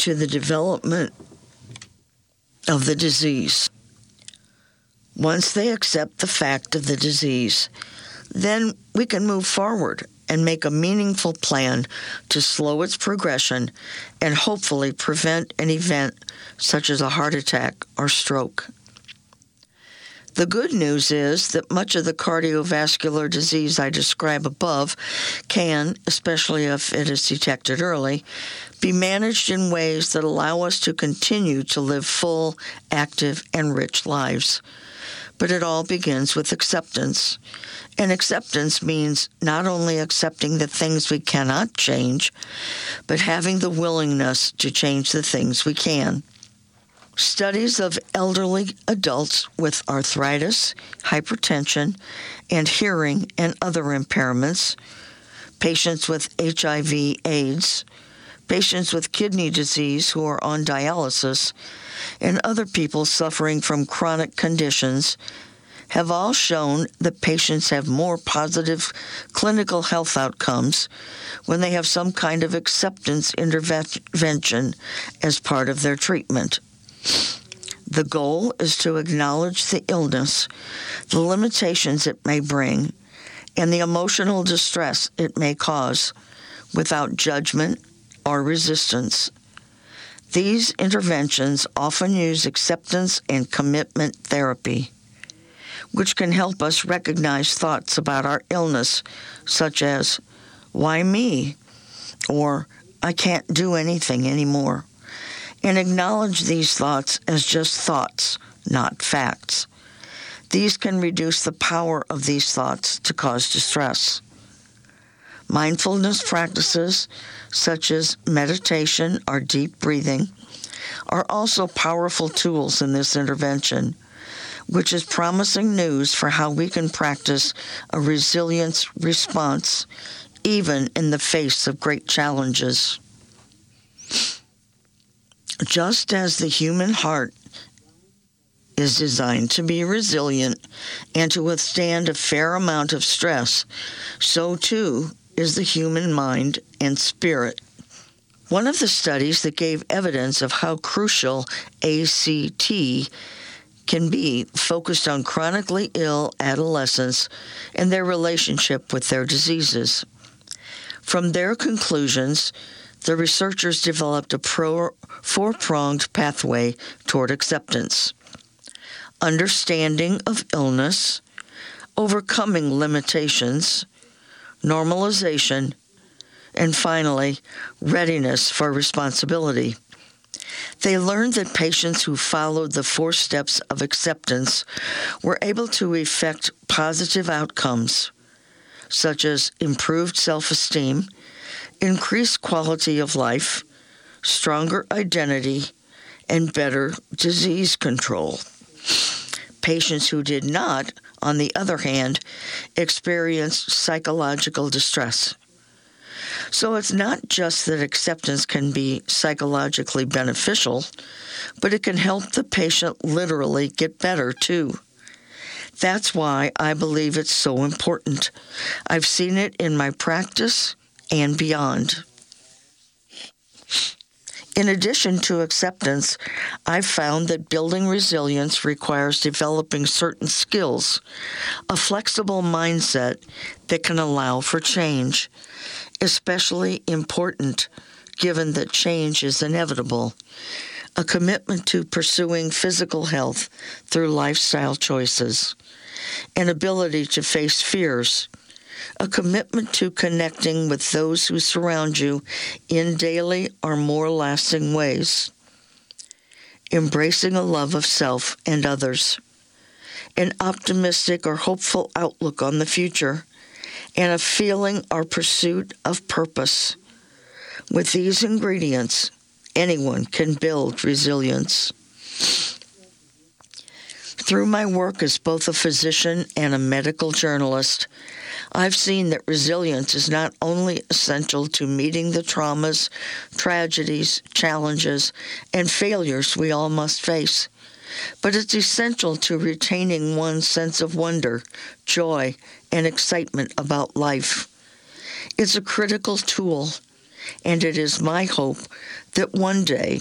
to the development of the disease. Once they accept the fact of the disease, then we can move forward and make a meaningful plan to slow its progression and hopefully prevent an event such as a heart attack or stroke. The good news is that much of the cardiovascular disease I describe above can, especially if it is detected early, be managed in ways that allow us to continue to live full, active, and rich lives. But it all begins with acceptance. And acceptance means not only accepting the things we cannot change, but having the willingness to change the things we can. Studies of elderly adults with arthritis, hypertension, and hearing and other impairments, patients with HIV/AIDS, patients with kidney disease who are on dialysis, and other people suffering from chronic conditions have all shown that patients have more positive clinical health outcomes when they have some kind of acceptance intervention as part of their treatment. The goal is to acknowledge the illness, the limitations it may bring, and the emotional distress it may cause without judgment or resistance. These interventions often use acceptance and commitment therapy, which can help us recognize thoughts about our illness, such as, "Why me?" or "I can't do anything anymore," and acknowledge these thoughts as just thoughts, not facts. These can reduce the power of these thoughts to cause distress. Mindfulness practices, such as meditation or deep breathing, are also powerful tools in this intervention, which is promising news for how we can practice a resilience response even in the face of great challenges. Just as the human heart is designed to be resilient and to withstand a fair amount of stress, so too is the human mind and spirit. One of the studies that gave evidence of how crucial ACT can be focused on chronically ill adolescents and their relationship with their diseases. From their conclusions, the researchers developed a four-pronged pathway toward acceptance: understanding of illness, overcoming limitations, normalization, and finally, readiness for responsibility. They learned that patients who followed the 4 steps of acceptance were able to effect positive outcomes, such as improved self-esteem, increased quality of life, stronger identity, and better disease control. Patients who did not, on the other hand, experienced psychological distress. So it's not just that acceptance can be psychologically beneficial, but it can help the patient literally get better too. That's why I believe it's so important. I've seen it in my practice and beyond. In addition to acceptance, I've found that building resilience requires developing certain skills, a flexible mindset that can allow for change, especially important given that change is inevitable, a commitment to pursuing physical health through lifestyle choices, an ability to face fears, a commitment to connecting with those who surround you in daily or more lasting ways, embracing a love of self and others, an optimistic or hopeful outlook on the future, and a feeling or pursuit of purpose. With these ingredients, anyone can build resilience. Through my work as both a physician and a medical journalist, I've seen that resilience is not only essential to meeting the traumas, tragedies, challenges, and failures we all must face, but it's essential to retaining one's sense of wonder, joy, and excitement about life. It's a critical tool, and it is my hope that one day